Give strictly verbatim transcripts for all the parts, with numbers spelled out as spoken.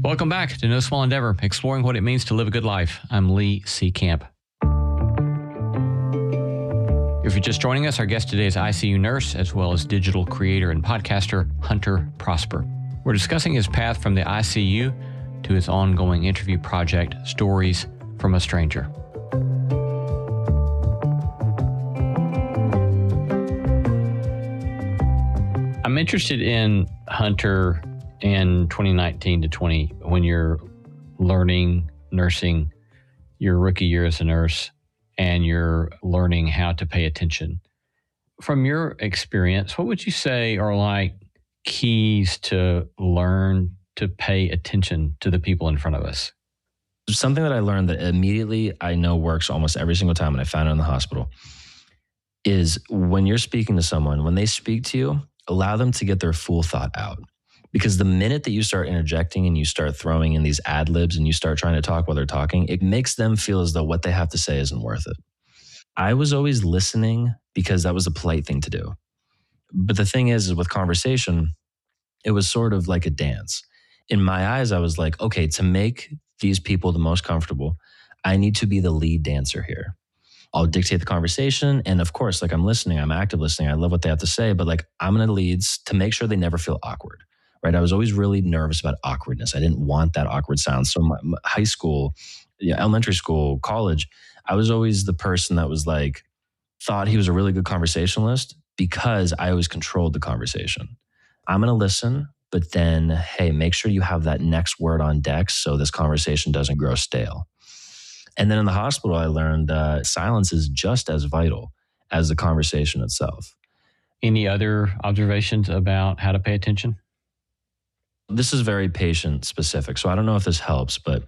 Welcome back to No Small Endeavor, exploring what it means to live a good life. I'm Lee C. Camp. If you're just joining us, our guest today is I C U nurse, as well as digital creator and podcaster, Hunter Prosper. We're discussing his path from the I C U to his ongoing interview project, Stories from a Stranger. I'm interested in Hunter in twenty nineteen to twenty, when you're learning nursing, your rookie year as a nurse, and you're learning how to pay attention. From your experience, what would you say are like keys to learn to pay attention to the people in front of us? Something that I learned that immediately I know works almost every single time, and I found it in the hospital, is when you're speaking to someone, when they speak to you, allow them to get their full thought out. Because the minute that you start interjecting and you start throwing in these ad libs and you start trying to talk while they're talking, it makes them feel as though what they have to say isn't worth it. I was always listening because that was a polite thing to do. But the thing is, is with conversation, it was sort of like a dance. In my eyes, I was like, okay, to make these people the most comfortable, I need to be the lead dancer here. I'll dictate the conversation. And of course, like I'm listening, I'm active listening. I love what they have to say, but like I'm going to lead to make sure they never feel awkward. Right? I was always really nervous about awkwardness. I didn't want that awkward sound. So my, my high school, yeah, elementary school, college, I was always the person that was like, thought he was a really good conversationalist because I always controlled the conversation. I'm going to listen, but then, hey, make sure you have that next word on deck so this conversation doesn't grow stale. And then in the hospital, I learned uh, silence is just as vital as the conversation itself. Any other observations about how to pay attention? This is very patient specific, so I don't know if this helps, but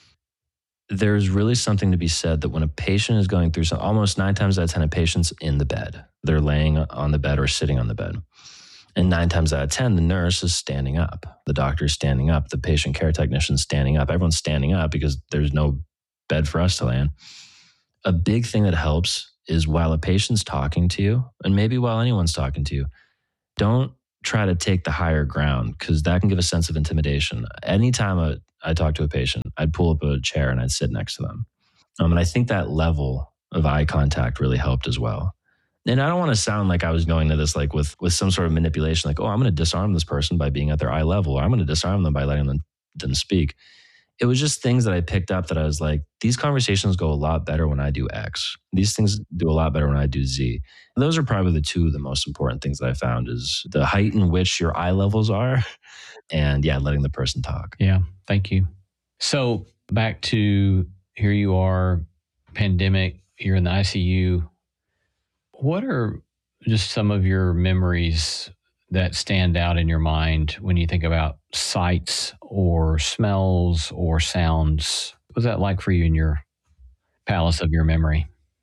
there's really something to be said that when a patient is going through some, almost nine times out of ten, a patient's in the bed. They're laying on the bed or sitting on the bed. And nine times out of ten, the nurse is standing up. The doctor's standing up. The patient care technician's standing up. Everyone's standing up because there's no bed for us to lay in. A big thing that helps is while a patient's talking to you, and maybe while anyone's talking to you, don't try to take the higher ground because that can give a sense of intimidation. Anytime I, I talk to a patient, I'd pull up a chair and I'd sit next to them. Um, and I think that level of eye contact really helped as well. And I don't want to sound like I was going to this like with, with some sort of manipulation, like, oh, I'm going to disarm this person by being at their eye level, or I'm going to disarm them by letting them, them speak. It was just things that I picked up that I was like, these conversations go a lot better when I do X. These things do a lot better when I do Z. And those are probably the two of the most important things that I found is the height in which your eye levels are and yeah, letting the person talk. Yeah, thank you. So back to here you are, pandemic, you're in the I C U. What are just some of your memories that stand out in your mind when you think about sights or smells or sounds? What was that like for you in your palace of your memory?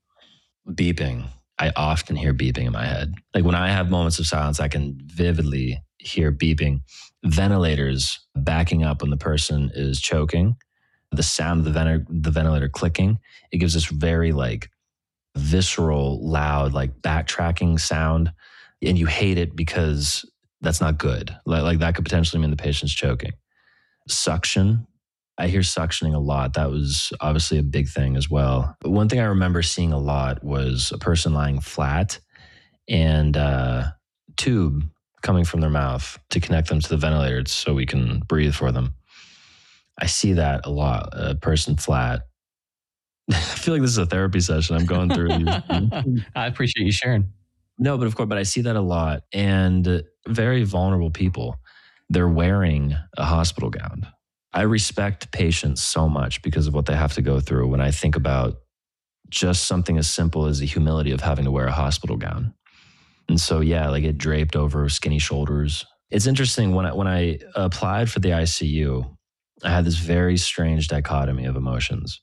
Beeping. I often hear beeping in my head. Like when I have moments of silence, I can vividly hear beeping. Ventilators backing up when the person is choking. The sound of the, vent- the ventilator clicking. It gives this very like visceral, loud, like backtracking sound. And you hate it because that's not good. Like, like that could potentially mean the patient's choking. Suction. I hear suctioning a lot. That was obviously a big thing as well. But one thing I remember seeing a lot was a person lying flat and a tube coming from their mouth to connect them to the ventilator so we can breathe for them. I see that a lot. A person flat. I feel like this is a therapy session I'm going through. I appreciate you sharing. No, but of course, but I see that a lot. And very vulnerable people, they're wearing a hospital gown. I respect patients so much because of what they have to go through when I think about just something as simple as the humility of having to wear a hospital gown. And so, yeah, like it draped over skinny shoulders. It's interesting, when I, when I applied for the I C U, I had this very strange dichotomy of emotions.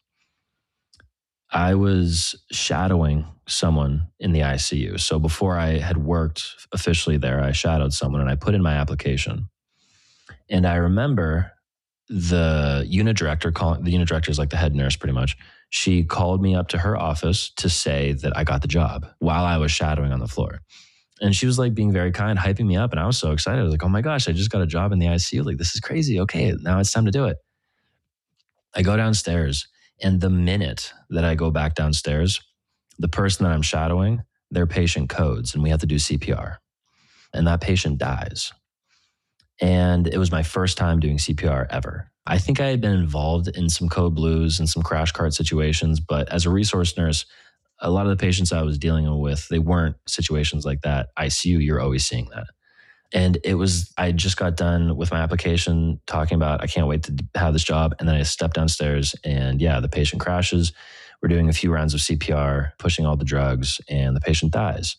I was shadowing someone in the I C U. So before I had worked officially there, I shadowed someone and I put in my application. And I remember the unit director, calling, the unit director is like the head nurse pretty much. She called me up to her office to say that I got the job while I was shadowing on the floor. And she was like being very kind, hyping me up. And I was so excited. I was like, oh my gosh, I just got a job in the I C U. Like, this is crazy. Okay, now it's time to do it. I go downstairs. And the minute that I go back downstairs, the person that I'm shadowing, their patient codes and we have to do C P R. And that patient dies. And it was my first time doing C P R ever. I think I had been involved in some code blues and some crash cart situations, but as a resource nurse, a lot of the patients I was dealing with, they weren't situations like that. I C U, you're always seeing that. And it was, I just got done with my application talking about, I can't wait to have this job. And then I stepped downstairs and yeah, the patient crashes. We're doing a few rounds of C P R, pushing all the drugs, and the patient dies.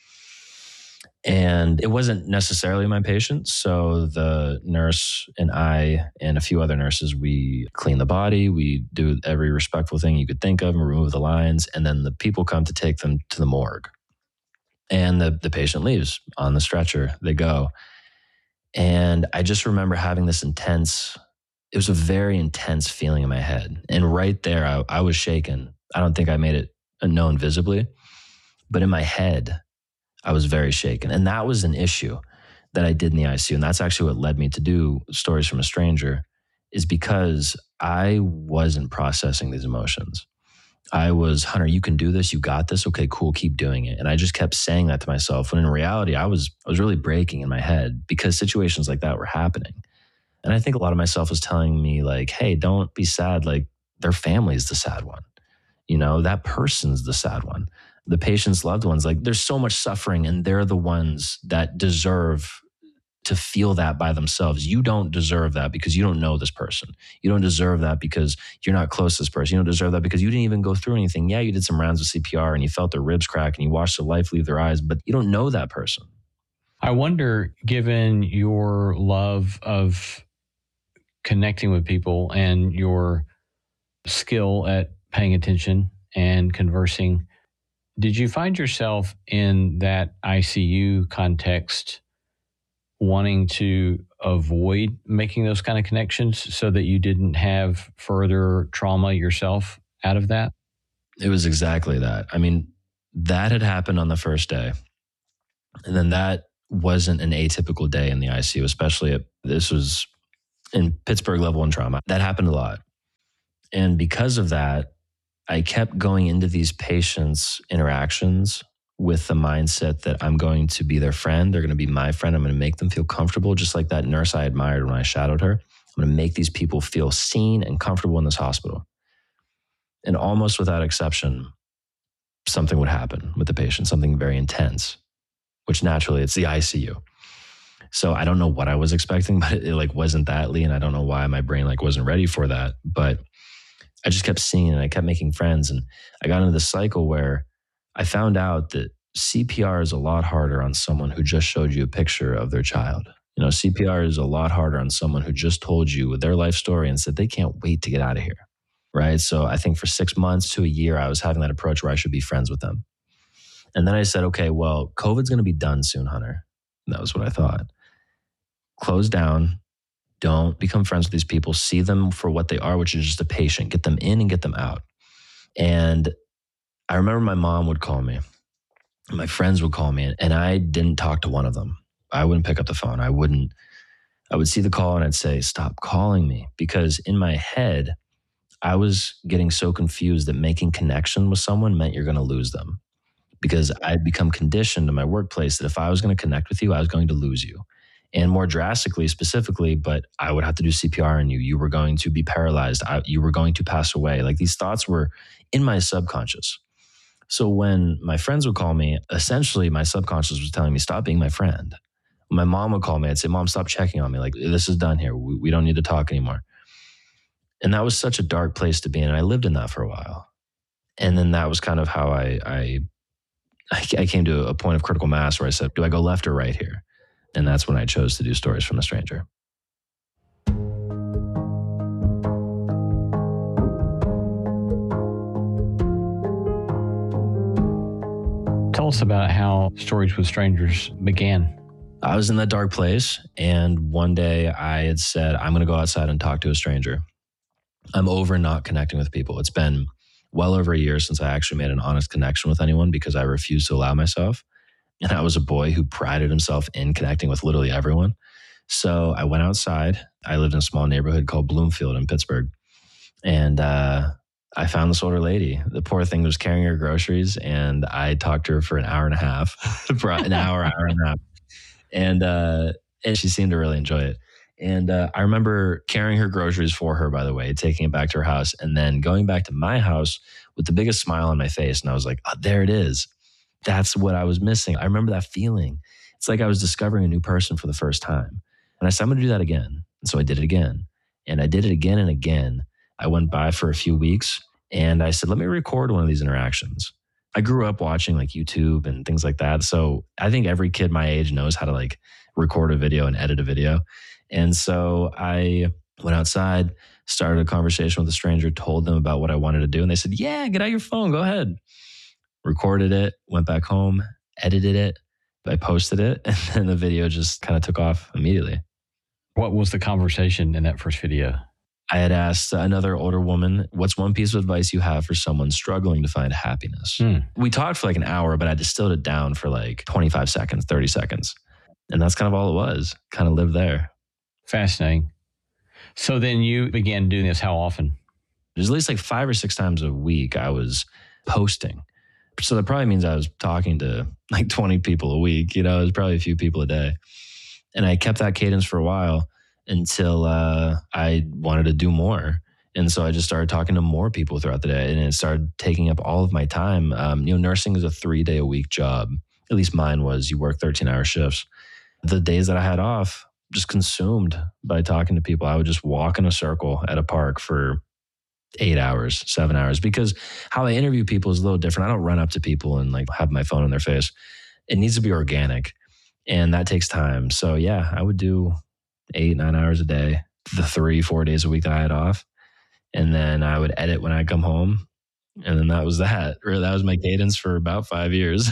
And it wasn't necessarily my patient. So the nurse and I and a few other nurses, we clean the body. We do every respectful thing you could think of and remove the lines. And then the people come to take them to the morgue. And the, the patient leaves on the stretcher. They go. And I just remember having this intense, it was a very intense feeling in my head. And right there, I, I was shaken. I don't think I made it known visibly. But in my head, I was very shaken. And that was an issue that I did in the I C U. And that's actually what led me to do Stories from a Stranger, is because I wasn't processing these emotions. I was, Hunter, you can do this. You got this. Okay, cool. Keep doing it. And I just kept saying that to myself. When in reality, I was, I was really breaking in my head because situations like that were happening. And I think a lot of myself was telling me like, hey, don't be sad. Like, their family's the sad one. You know, that person's the sad one. The patient's loved ones, like there's so much suffering and they're the ones that deserve to feel that by themselves. You don't deserve that because you don't know this person. You don't deserve that because you're not close to this person. You don't deserve that because you didn't even go through anything. Yeah, you did some rounds of C P R and you felt their ribs crack and you watched the life leave their eyes, but you don't know that person. I wonder, given your love of connecting with people and your skill at paying attention and conversing, did you find yourself in that I C U context wanting to avoid making those kind of connections so that you didn't have further trauma yourself out of that? It was exactly that. I mean, that had happened on the first day. And then that wasn't an atypical day in the I C U, especially at, this was in Pittsburgh level one trauma. That happened a lot. And because of that, I kept going into these patients' interactions with the mindset that I'm going to be their friend. They're going to be my friend. I'm going to make them feel comfortable, just like that nurse I admired when I shadowed her. I'm going to make these people feel seen and comfortable in this hospital. And almost without exception, something would happen with the patient, something very intense, which naturally it's the I C U. So I don't know what I was expecting, but it, it like wasn't that, Lee, and I don't know why my brain like wasn't ready for that. But I just kept seeing it and I kept making friends. And I got into this cycle where I found out that C P R is a lot harder on someone who just showed you a picture of their child. You know, C P R is a lot harder on someone who just told you their life story and said they can't wait to get out of here, right? So I think for six months to a year, I was having that approach where I should be friends with them. And then I said, okay, well, COVID's going to be done soon, Hunter. And that was what I thought. Close down. Don't become friends with these people. See them for what they are, which is just a patient. Get them in and get them out. And I remember my mom would call me. My friends would call me, and I didn't talk to one of them. I wouldn't pick up the phone. I wouldn't. I would see the call and I'd say, stop calling me. Because in my head, I was getting so confused that making connection with someone meant you're going to lose them. Because I'd become conditioned in my workplace that if I was going to connect with you, I was going to lose you. And more drastically, specifically, but I would have to do C P R on you. You were going to be paralyzed. I, you were going to pass away. Like these thoughts were in my subconscious. So when my friends would call me, essentially my subconscious was telling me, stop being my friend. When my mom would call me, I'd say, Mom, stop checking on me. Like, this is done here. We, we don't need to talk anymore. And that was such a dark place to be in. And I lived in that for a while. And then that was kind of how I, I, I came to a point of critical mass where I said, do I go left or right here? And that's when I chose to do Stories from a Stranger. Tell us about how Stories with Strangers began. I was in that dark place, and one day I had said, I'm going to go outside and talk to a stranger. I'm over not connecting with people. It's been well over a year since I actually made an honest connection with anyone because I refused to allow myself. And I was a boy who prided himself in connecting with literally everyone. So I went outside. I lived in a small neighborhood called Bloomfield in Pittsburgh. And uh, I found this older lady. The poor thing was carrying her groceries. And I talked to her for an hour and a half, an hour, hour and a half. And, uh, and she seemed to really enjoy it. And uh, I remember carrying her groceries for her, by the way, taking it back to her house, and then going back to my house with the biggest smile on my face. And I was like, oh, there it is. That's what I was missing. I remember that feeling. It's like I was discovering a new person for the first time. And I said, I'm going to do that again. And so I did it again. And I did it again and again. I went by for a few weeks and I said, let me record one of these interactions. I grew up watching like YouTube and things like that. So I think every kid my age knows how to like record a video and edit a video. And so I went outside, started a conversation with a stranger, told them about what I wanted to do. And they said, yeah, get out your phone, go ahead. Recorded it, went back home, edited it. I posted it, and then the video just kind of took off immediately. What was the conversation in that first video? I had asked another older woman, what's one piece of advice you have for someone struggling to find happiness? Hmm. We talked for like an hour, but I distilled it down for like twenty-five seconds, thirty seconds. And that's kind of all it was. Kind of lived there. Fascinating. So then you began doing this how often? There's at least like five or six times a week I was posting. So that probably means I was talking to like twenty people a week. You know, it was probably a few people a day. And I kept that cadence for a while until uh, I wanted to do more. And so I just started talking to more people throughout the day, and it started taking up all of my time. Um, you know, nursing is a three day a week job. At least mine was. You work thirteen hour shifts. The days that I had off, just consumed by talking to people. I would just walk in a circle at a park for eight hours, seven hours, because how I interview people is a little different. I don't run up to people and like have my phone in their face. It needs to be organic, and that takes time. So yeah, I would do eight, nine hours a day, the three, four days a week that I had off. And then I would edit when I come home. And then that was that. Or that was my cadence for about five years.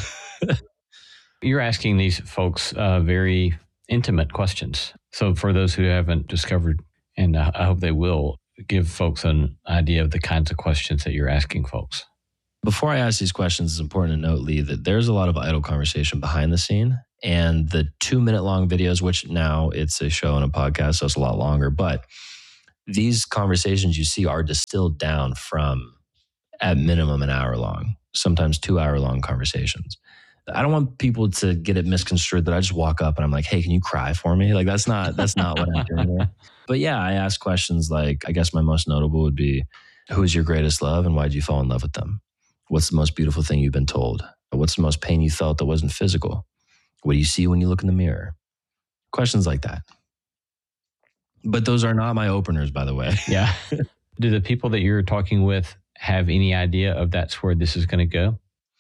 You're asking these folks uh, very intimate questions. So for those who haven't discovered, and I hope they will, give folks an idea of the kinds of questions that you're asking folks. Before I ask these questions, it's important to note, Lee, that there's a lot of idle conversation behind the scene. And the two minute long videos, which now it's a show and a podcast, so it's a lot longer, but these conversations you see are distilled down from at minimum an hour long, sometimes two hour long conversations. I don't want people to get it misconstrued that I just walk up and I'm like, hey, can you cry for me? Like, that's not, that's not what I'm doing here. But yeah, I ask questions like, I guess my most notable would be, who is your greatest love and why did you fall in love with them? What's the most beautiful thing you've been told? What's the most pain you felt that wasn't physical? What do you see when you look in the mirror? Questions like that. But those are not my openers, by the way. Yeah. Do the people that you're talking with have any idea of that's where this is going to go?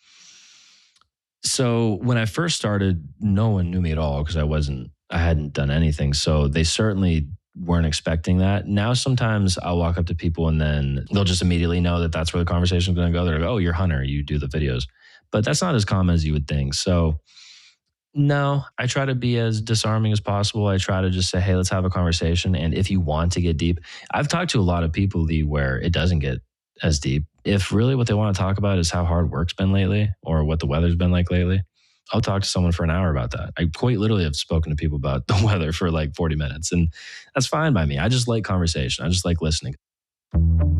So when I first started, no one knew me at all because I wasn't, I hadn't done anything. So they certainly weren't expecting that. Now, sometimes I'll walk up to people and then they'll just immediately know that that's where the conversation is going to go. They're like, oh, you're Hunter, you do the videos. But that's not as common as you would think. So no, I try to be as disarming as possible. I try to just say, hey, let's have a conversation. And if you want to get deep, I've talked to a lot of people, Lee, where it doesn't get as deep. If really what they want to talk about is how hard work's been lately or what the weather's been like lately, I'll talk to someone for an hour about that. I quite literally have spoken to people about the weather for like forty minutes, and that's fine by me. I just like conversation. I just like listening.